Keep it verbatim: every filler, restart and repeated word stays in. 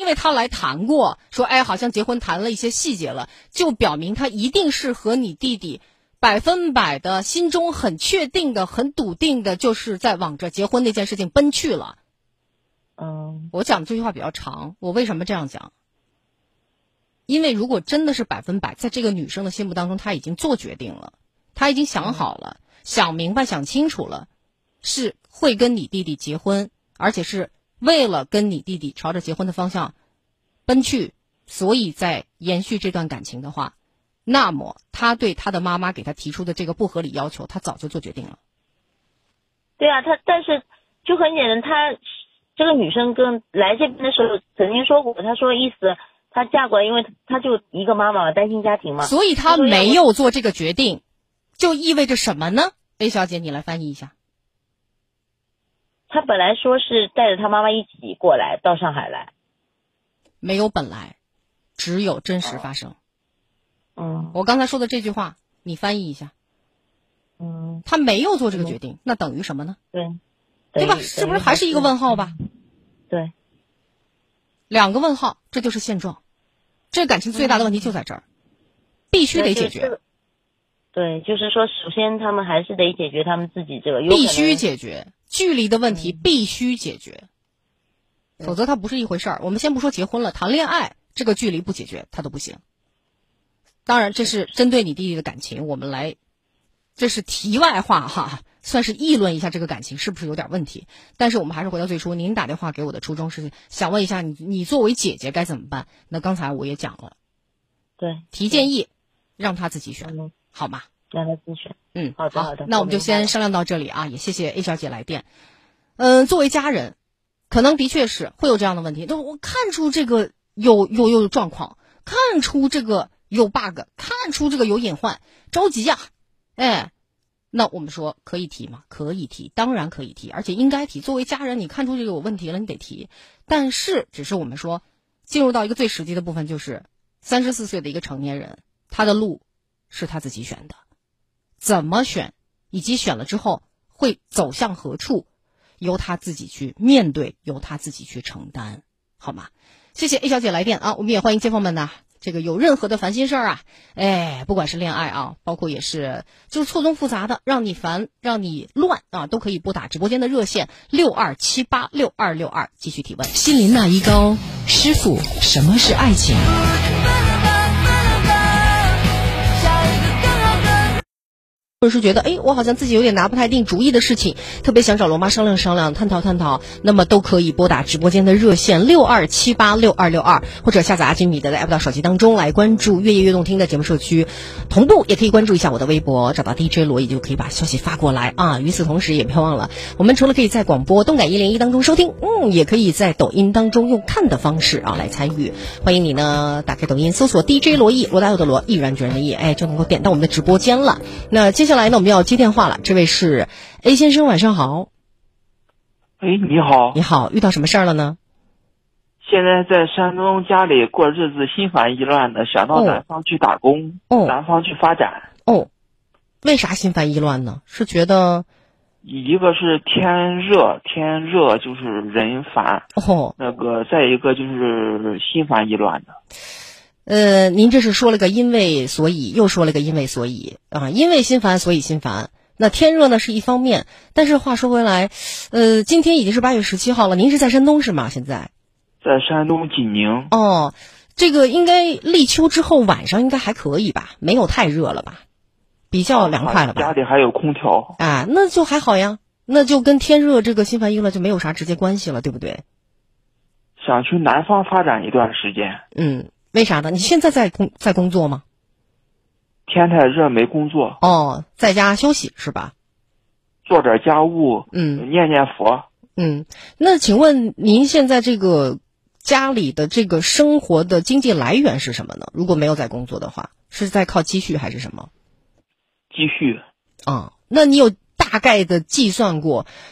因为他来谈过，说哎，好像结婚谈了一些细节了，就表明他一定是和你弟弟百分百的心中很确定的、很笃定的，就是在往着结婚那件事情奔去了。 嗯， 我讲的这句话比较长，我为什么这样讲？因为如果真的是百分百，在这个女生的心目当中，她已经做决定了，她已经想好了，嗯、想明白、想清楚了，是会跟你弟弟结婚，而且是为了跟你弟弟朝着结婚的方向奔去，所以在延续这段感情的话，那么他对他的妈妈给他提出的这个不合理要求，他早就做决定了。 对啊，他但是就很简单，他这个女生跟来这边的时候曾经说过，她说意思。她嫁过来，因为她就一个妈妈嘛，单亲家庭嘛， 所以她没有做这个决定，就意味着什么呢 ？A 小姐，你来翻译一下。 她本来说是带着她妈妈一起过来到上海来， 没有本来，只有真实发生。 嗯， 我刚才说的这句话，你翻译一下。 嗯， 她没有做这个决定，嗯、那等于什么呢？ 对， 对吧？是不是还是一个问号吧？ 对， 两个问号，这就是现状。这个感情最大的问题就在这儿，嗯、必须得解决。 对，就是说，首先他们还是得解决他们自己这个， 必须解决距离的问题，必须解决，嗯、否则它不是一回事儿。我们先不说结婚了，谈恋爱这个距离不解决，它都不行。当然，这是针对你弟弟的感情，我们来，这是题外话哈。算是议论一下这个感情是不是有点问题，但是我们还是回到最初，您打电话给我的初衷是想问一下你，你作为姐姐该怎么办？那刚才我也讲了， 对， 提建议，让他自己选， 嗯、 好吗？ 让他自己选， 嗯， 好的好的， 那我们就先商量到这里啊，也谢谢 A 小姐来电。嗯、呃，作为家人，可能的确是会有这样的问题，就我看出这个有有有状况，看出这个有 bug， 看出这个有隐患，着急呀、啊，哎。那我们说可以提吗？可以提，当然可以提，而且应该提。作为家人，你看出这个有问题了，你得提。但是，只是我们说，进入到一个最实际的部分，就是三十四岁的一个成年人，他的路是他自己选的，怎么选，以及选了之后会走向何处，由他自己去面对，由他自己去承担，好吗？谢谢 A 小姐来电啊！我们也欢迎街坊们呢。这个有任何的烦心事儿啊，哎，不管是恋爱啊，包括也是就是错综复杂的，让你烦，让你乱啊，都可以拨打直播间的热线六二七八六二六二继续提问。 心灵那一高，师傅，什么是爱情？ 或者是觉得哎，我好像自己有点拿不太定主意的事情，特别想找罗妈商量商量，探讨探讨，那么都可以拨打直播间的热线六二七八六二六二，或者下载阿基米德的 app 到手机当中来关注越夜越动听的节目社区，同步也可以关注一下我的微博，找到 D J 罗伊就可以把消息发过来啊。与此同时，也别忘了，我们除了可以在广播动感一零一当中收听，嗯，也可以在抖音当中用看的方式啊来参与。欢迎你呢，打开抖音搜索 D J 罗伊，罗大佑的罗，毅然决然的毅，哎，就能够点到我们的直播间了。那接下来呢，我们要接电话了。这位是 A 先生，晚上好。 哎，你好。 你好，遇到什么事儿了呢？ 现在在山东家里过日子，心烦意乱的，想到南方去打工， 哦， 南方去发展。 哦，为啥心烦意乱呢？是觉得一个是天热，天热就是人烦。 哦， 那个再一个就是心烦意乱的。 呃，您这是说了个因为所以，又说了个因为所以啊，因为心烦所以心烦。那天热呢是一方面，但是话说回来，呃，今天已经是八月十七号了，您是在山东是吗？现在在山东济宁。 哦，这个应该立秋之后晚上应该还可以吧？没有太热了吧？比较凉快了吧？ 家里还有空调啊，那就还好呀，那就跟天热这个心烦意乱就没有啥直接关系了，对不对？ 想去南方发展一段时间。 嗯。为啥呢？你现在在工在工作吗？ 天太热没工作。 哦，在家休息是吧？ 做点家务， 嗯， 念念佛。 嗯，那请问您现在这个家里的这个生活的经济来源是什么呢？如果没有在工作的话，是在靠积蓄还是什么？ 积蓄。 啊、嗯，那你有大概的计算过